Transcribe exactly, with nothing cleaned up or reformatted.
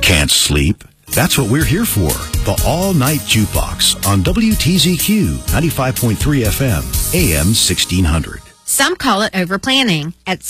Can't sleep? That's what we're here for. The All-Night Jukebox on W T Z Q ninety-five point three F M, A M sixteen hundred. Some call it overplanning. At